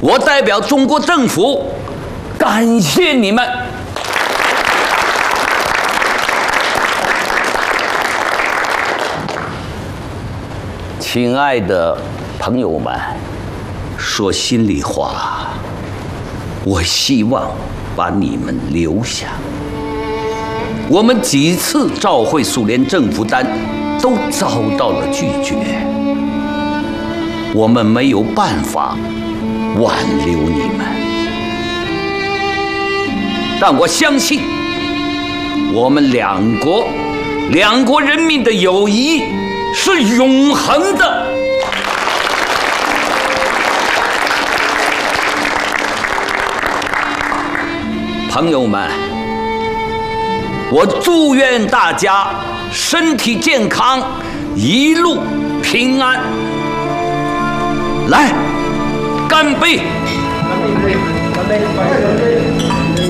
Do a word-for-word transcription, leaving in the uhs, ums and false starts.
我代表中国政府感谢你们。亲爱的朋友们，说心里话，我希望把你们留下。我们几次召会苏联政府，但都遭到了拒绝。我们没有办法挽留你们，但我相信，我们两国两国人民的友谊是永恒的。朋友们，我祝愿大家身体健康，一路平安。来，干杯！干杯！干杯！干杯！